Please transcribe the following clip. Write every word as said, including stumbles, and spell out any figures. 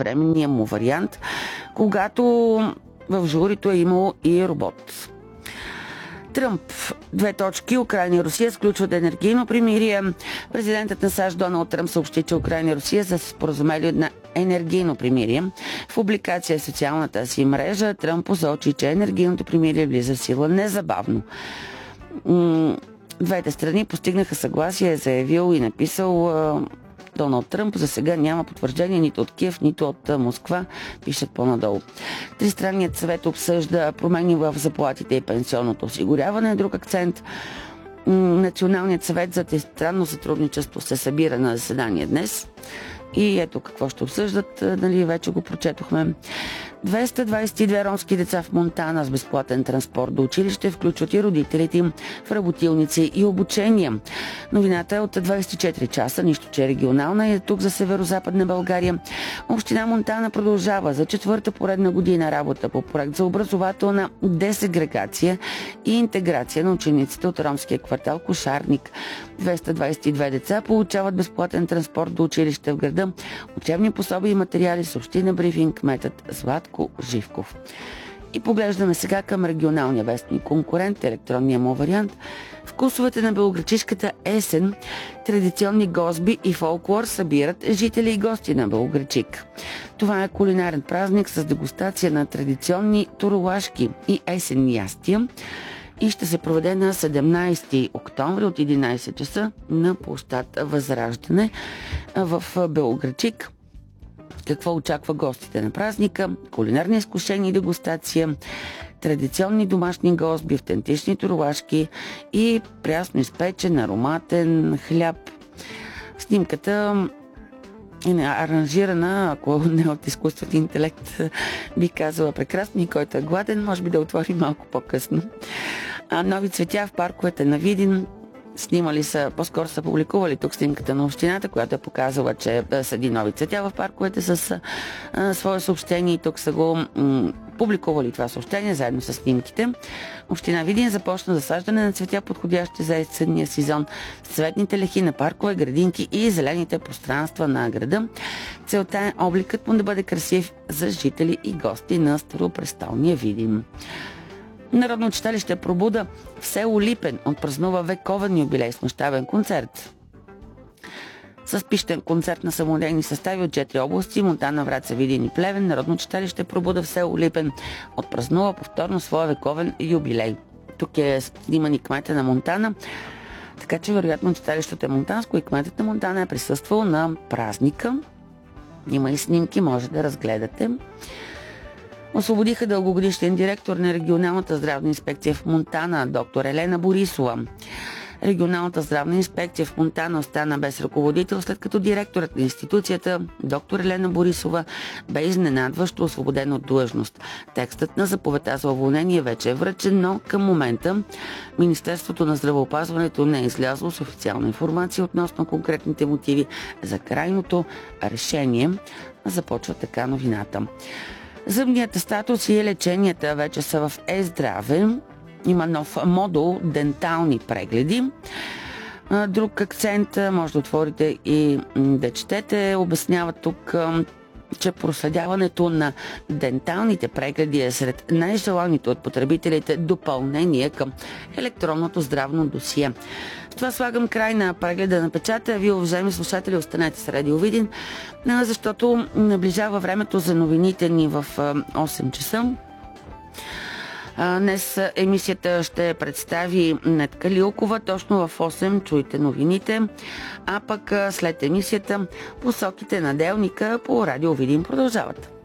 временния му вариант, когато в журито е имало и робот. Тръмп. Две точки. Украйна и Русия сключват енергийно примирие. Президентът на САЩ Доналд Тръмп съобщи, че Украйна и Русия са се споразумели на енергийно примирие. В публикация в социалната си мрежа Тръмп посочи, че енергийното примирие влиза в сила незабавно. Двете страни постигнаха съгласие, е заявил и написал Доналд Тръмп. За сега няма потвърждение нито от Киев, нито от Москва, пишат по-надолу. Тристранният съвет обсъжда промени в заплатите и пенсионното осигуряване. Друг акцент. Националният съвет за тристранно сътрудничество се събира на заседание днес. И ето какво ще обсъждат, нали, вече го прочетохме. двеста двадесет и две ромски деца в Монтана с безплатен транспорт до училище включват и родителите им в работилници и обучения. Новината е от двадесет и четири часа, нищо че е регионална и е тук за северо-западна България. Община Монтана продължава за четвърта поредна година работа по проект за образователна десегрегация и интеграция на учениците от ромския квартал Кошарник. двеста двадесет и две деца получават безплатен транспорт до училище в града. Учебни пособия и материали съобщи на брифинг кметът Златко Живков. И поглеждаме сега към регионалния вестник конкурент, електронния му вариант. Вкусовете на белоградчишката есен, традиционни гозби и фолклор събират жители и гости на Белоградчик. Това е кулинарен празник с дегустация на традиционни туролашки и есенни ястия и ще се проведе на седемнадесети октомври от единадесет часа на площад Възраждане в Белоградчик. Какво очаква гостите на празника? Кулинарни изкушения и дегустация, традиционни домашни гозби, автентични туролашки и прясно изпечен ароматен хляб. Снимката е аранжирана, ако не от изкуствен интелект, би казала прекрасно, и който е гладен, може би да отвори малко по-късно. А нови цветя в парковете на Видин. Снимали са, по-скоро са публикували тук снимката на общината, която е показала, че съди нови цветя в парковете с а, свое съобщение и тук са го м- публикували това съобщение заедно с снимките. Община Видин започна засаждане на цветя, подходящи за есенния сезон, с цветните лехи на паркове, градинки и зелените пространства на града. Целта е обликът му да бъде красив за жители и гости на Старопрестолния Видин. Народно читалище Пробуда в село Липен отпразнува вековен юбилей с мащабен концерт. С пищен концерт на самодейни състави от четири области – Монтана, Враца, Видин и Плевен, Народно читалище Пробуда в село Липен отпразнува повторно своя вековен юбилей. Тук е сниман и кмета на Монтана, така че вероятно читалището е монтанско и кметът на Монтана е присъствал на празника. Има и снимки, може да разгледате. Освободиха дългогодишен директор на регионалната здравна инспекция в Монтана, доктор Елена Борисова. Регионалната здравна инспекция в Монтана остана без ръководител, след като директорът на институцията, доктор Елена Борисова, бе изненадващо освободен от длъжност. Текстът на заповедта за уволнение вече е връчен, но към момента Министерството на здравеопазването не е излязло с официална информация относно конкретните мотиви за крайното решение. Започва така новината. Зъбният статус и леченията вече са в е-здраве. Има нов модул дентални прегледи. Друг акцент, може да отворите и да четете, обяснява тук, че проследяването на денталните прегледи е сред най-желаните от потребителите допълнение към електронното здравно досие. С това слагам край на прегледа на печата. Вие, уважаеми слушатели, останете с Радио Видин, защото наближава времето за новините ни в осем часа. Днес емисията ще представи Нетка Лилкова. Точно в осем чуйте новините, а пък след емисията посоките на делника по Радио Видин продължават.